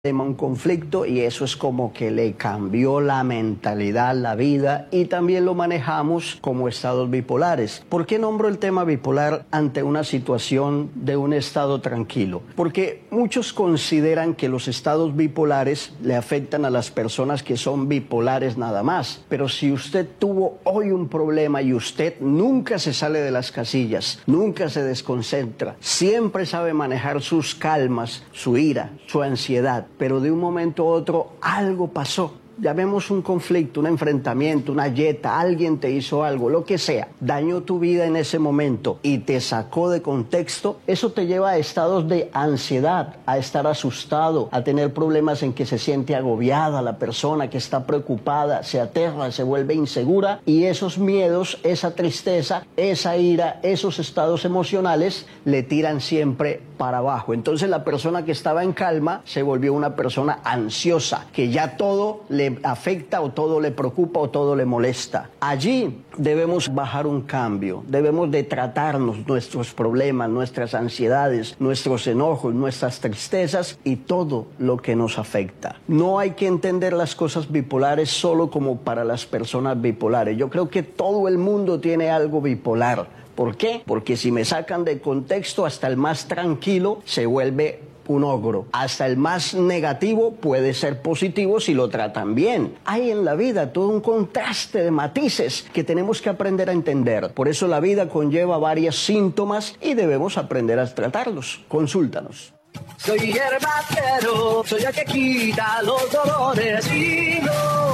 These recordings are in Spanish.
un conflicto y eso es como que le cambió la mentalidad, la vida, y también lo manejamos como estados bipolares. ¿Por qué nombro el tema bipolar ante una situación de un estado tranquilo? Porque muchos consideran que los estados bipolares le afectan a las personas que son bipolares nada más, pero si usted tuvo hoy un problema y usted nunca se sale de las casillas, nunca se desconcentra, siempre sabe manejar sus calmas, su ira, su ansiedad, pero de un momento a otro algo pasó. Llamemos un conflicto, un enfrentamiento, una yeta, alguien te hizo algo, lo que sea, dañó tu vida en ese momento y te sacó de contexto, eso te lleva a estados de ansiedad, a estar asustado, a tener problemas en que se siente agobiada la persona, que está preocupada, se aterra, se vuelve insegura, y esos miedos, esa tristeza, esa ira, esos estados emocionales le tiran siempre para abajo. Entonces la persona que estaba en calma se volvió una persona ansiosa, que ya todo le afecta o todo le preocupa o todo le molesta. Allí debemos bajar un cambio, debemos de tratarnos nuestros problemas, nuestras ansiedades, nuestros enojos, nuestras tristezas y todo lo que nos afecta. No hay que entender las cosas bipolares solo como para las personas bipolares. Yo creo que todo el mundo tiene algo bipolar. ¿Por qué? Porque si me sacan de contexto, hasta el más tranquilo se vuelve un ogro. Hasta el más negativo puede ser positivo si lo tratan bien. Hay en la vida todo un contraste de matices que tenemos que aprender a entender. Por eso la vida conlleva varios síntomas y debemos aprender a tratarlos. Consúltanos. Soy herbatero, soy el que quita los dolores y no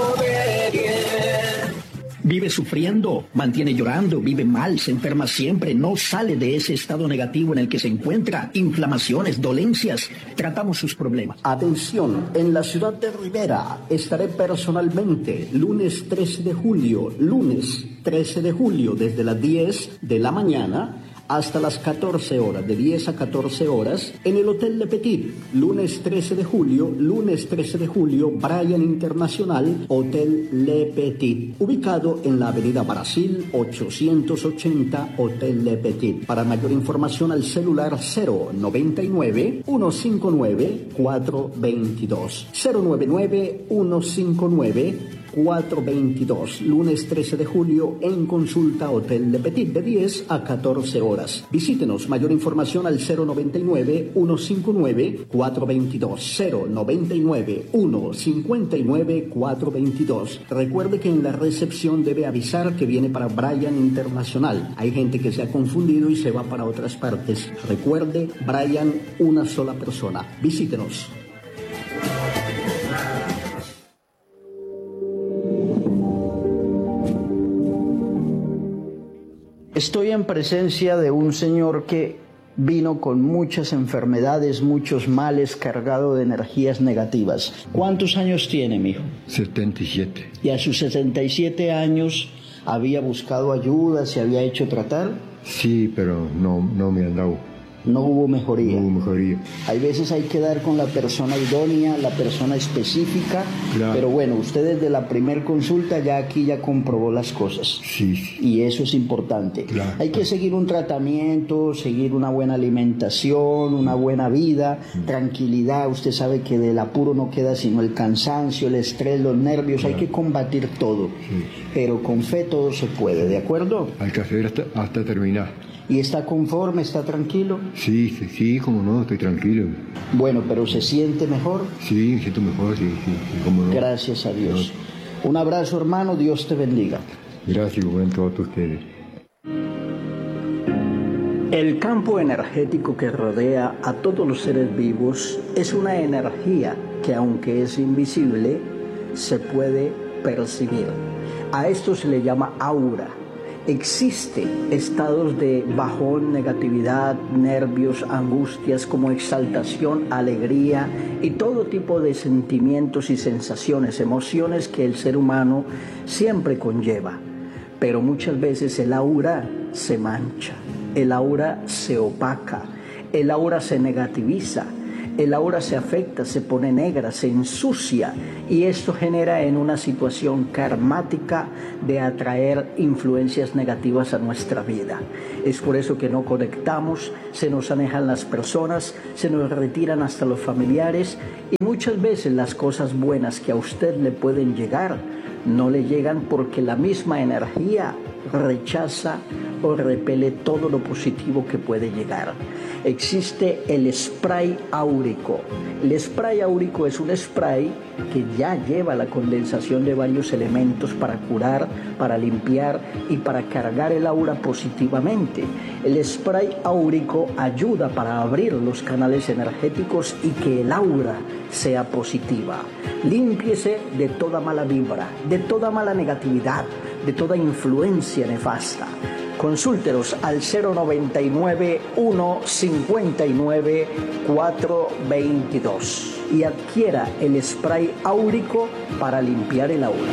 come bien. Vive sufriendo, mantiene llorando, vive mal, se enferma siempre, no sale de ese estado negativo en el que se encuentra, inflamaciones, dolencias, tratamos sus problemas. Atención, en la ciudad de Rivera estaré personalmente lunes 13 de julio, desde las 10 de la mañana hasta las 14 horas, de 10 a 14 horas, en el Hotel Le Petit, lunes 13 de julio, Bryan Internacional, Hotel Le Petit, ubicado en la avenida Brasil 880, Hotel Le Petit. Para mayor información al celular 099-159-422, 099-159-422, lunes 13 de julio en consulta Hotel Le Petit de 10 a 14 horas. Visítenos, mayor información al 099-159-422, 099-159-422. Recuerde que en la recepción debe avisar que viene para Bryan Internacional. Hay gente que se ha confundido y se va para otras partes. Recuerde, Bryan, una sola persona. Visítenos. Estoy en presencia de un señor que vino con muchas enfermedades, muchos males, cargado de energías negativas. ¿Cuántos años tiene, mijo? 77. Y a sus 77 años había buscado ayuda, se había hecho tratar. Sí, pero no me han dado. No hubo mejoría. No hubo mejoría. Hay veces hay que dar con la persona idónea, la persona específica, claro. Pero bueno, usted desde la primer consulta ya aquí ya comprobó las cosas. Sí. Y eso es importante. Claro. Hay que seguir un tratamiento, seguir una buena alimentación, una buena vida, tranquilidad. Usted sabe que del apuro no queda sino el cansancio, el estrés, los nervios. Claro. Hay que combatir todo. Sí. Pero con fe todo se puede, ¿de acuerdo? Hay que hacer hasta terminar. ¿Y está conforme, está tranquilo? Sí, como no, estoy tranquilo. Bueno, pero ¿se siente mejor? Sí, me siento mejor, sí, como no. Gracias a Dios. Un abrazo, hermano, Dios te bendiga. Gracias, igualmente a todos ustedes. El campo energético que rodea a todos los seres vivos es una energía que, aunque es invisible, se puede percibir. A esto se le llama aura. Existen estados de bajón, negatividad, nervios, angustias, como exaltación, alegría y todo tipo de sentimientos y sensaciones, emociones que el ser humano siempre conlleva. Pero muchas veces el aura se mancha, el aura se opaca, el aura se negativiza, el aura se afecta, se pone negra, se ensucia y esto genera en una situación karmática de atraer influencias negativas a nuestra vida. Es por eso que no conectamos, se nos alejan las personas, se nos retiran hasta los familiares y muchas veces las cosas buenas que a usted le pueden llegar no le llegan porque la misma energía rechaza o repele todo lo positivo que puede llegar. Existe el spray áurico. El spray áurico es un spray que ya lleva la condensación de varios elementos para curar, para limpiar y para cargar el aura positivamente. El spray áurico ayuda para abrir los canales energéticos y que el aura sea positiva. Límpiese de toda mala vibra, de toda mala negatividad, de toda influencia nefasta. Consúltenos al 099-159-422 y adquiera el spray áurico para limpiar el aura.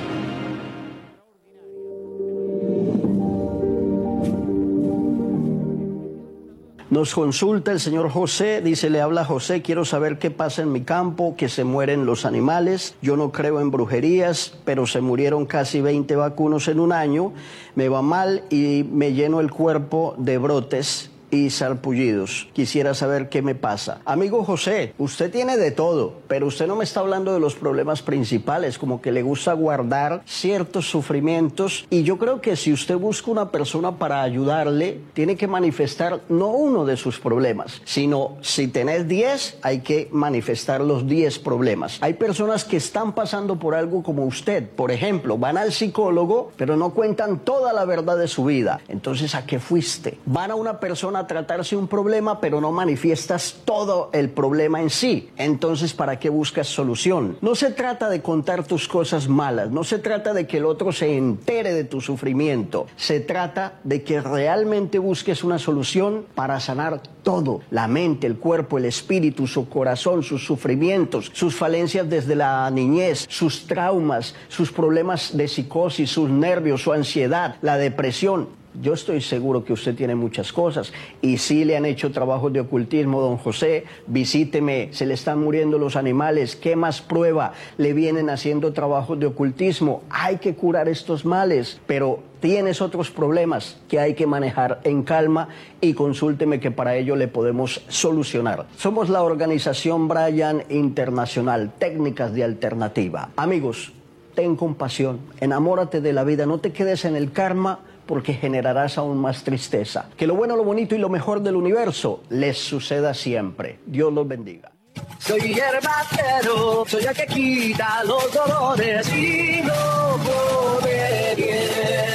Nos consulta el señor José, dice, le habla José, quiero saber qué pasa en mi campo, que se mueren los animales, yo no creo en brujerías, pero se murieron casi 20 vacunos en un año, me va mal y me lleno el cuerpo de brotes y sarpullidos. Quisiera saber qué me pasa. Amigo José, usted tiene de todo, pero usted no me está hablando de los problemas principales, como que le gusta guardar ciertos sufrimientos, y yo creo que si usted busca una persona para ayudarle, tiene que manifestar no uno de sus problemas, sino si tenés 10, hay que manifestar los 10 problemas. Hay personas que están pasando por algo como usted, por ejemplo, van al psicólogo, pero no cuentan toda la verdad de su vida. Entonces, ¿a qué fuiste? Van a una persona a tratarse un problema, pero no manifiestas todo el problema en sí. Entonces, ¿para qué buscas solución? No se trata de contar tus cosas malas, no se trata de que el otro se entere de tu sufrimiento. Se trata de que realmente busques una solución para sanar todo: la mente, el cuerpo, el espíritu, su corazón, sus sufrimientos, sus falencias desde la niñez, sus traumas, sus problemas de psicosis, sus nervios, su ansiedad, la depresión. Yo estoy seguro que usted tiene muchas cosas y sí le han hecho trabajos de ocultismo, don José. Visíteme, se le están muriendo los animales. ¿Qué más prueba? Le vienen haciendo trabajos de ocultismo. Hay que curar estos males, pero tienes otros problemas que hay que manejar en calma y consúlteme, que para ello le podemos solucionar. Somos la organización Brian Internacional, técnicas de alternativa. Amigos, ten compasión, enamórate de la vida, no te quedes en el karma, porque generarás aún más tristeza. Que lo bueno, lo bonito y lo mejor del universo les suceda siempre. Dios los bendiga. Soy hierbacero, soy el que quita los dolores y no pone bien.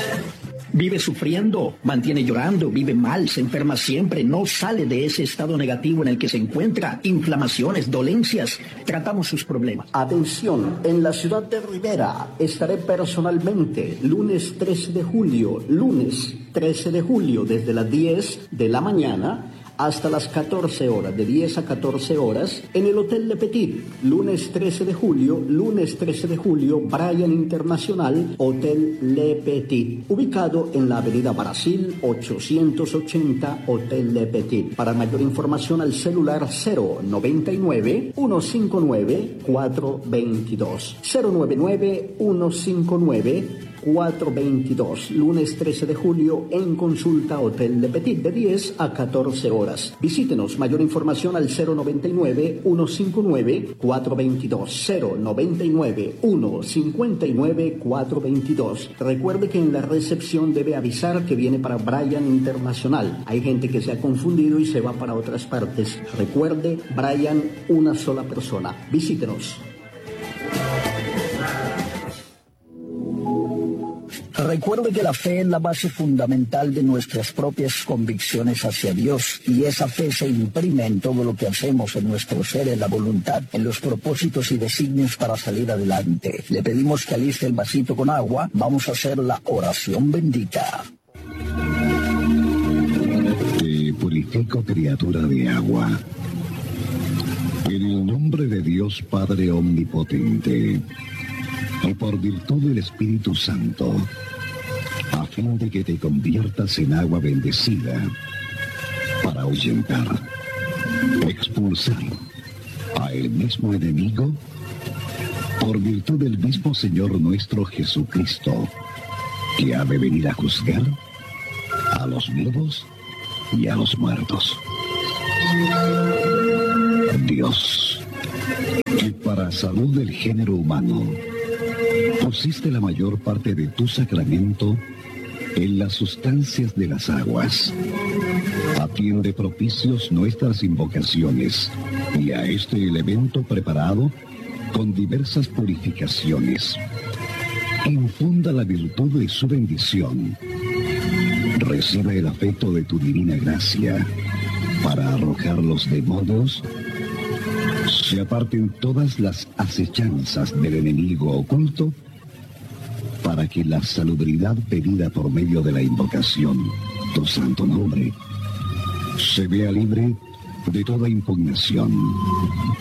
Vive sufriendo, mantiene llorando, vive mal, se enferma siempre, no sale de ese estado negativo en el que se encuentra, inflamaciones, dolencias. Tratamos sus problemas. Atención, en la ciudad de Rivera estaré personalmente lunes 13 de julio, desde las 10 de la mañana hasta las 14 horas, de 10 a 14 horas, en el Hotel Le Petit, lunes 13 de julio, Brian Internacional, Hotel Le Petit, ubicado en la avenida Brasil 880, Hotel Le Petit. Para mayor información al celular 099-159-422, 099-159-422, lunes 13 de julio en consulta Hotel Le Petit, de 10 a 14 horas. Visítenos, mayor información al 099-159-422, 099-159-422. Recuerde que en la recepción debe avisar que viene para Brian Internacional. Hay gente que se ha confundido y se va para otras partes. Recuerde, Brian, una sola persona. Visítenos. Recuerde que la fe es la base fundamental de nuestras propias convicciones hacia Dios, y esa fe se imprime en todo lo que hacemos, en nuestro ser, en la voluntad, en los propósitos y designios para salir adelante. Le pedimos que aliste el vasito con agua. Vamos a hacer la oración bendita. Te purifico, criatura de agua, en el nombre de Dios Padre Omnipotente, y por virtud del Espíritu Santo, a fin de que te conviertas en agua bendecida para ahuyentar, expulsar a el mismo enemigo, por virtud del mismo Señor nuestro Jesucristo, que ha de venir a juzgar a los vivos y a los muertos. Dios, que para salud del género humano pusiste la mayor parte de tu sacramento en las sustancias de las aguas, atiende propicios nuestras invocaciones y a este elemento preparado con diversas purificaciones. Infunda la virtud de su bendición. Recibe el afecto de tu divina gracia para arrojar los demonios, se aparten todas las acechanzas del enemigo oculto, para que la salubridad pedida por medio de la invocación, tu santo nombre, se vea libre de toda impugnación.